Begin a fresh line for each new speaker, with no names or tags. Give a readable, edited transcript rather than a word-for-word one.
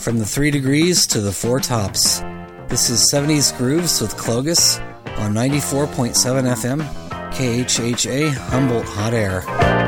From the 3 degrees to the 4 tops. This is 70s Grooves with Clogus on 94.7 FM, KHHA Humboldt Hot Air.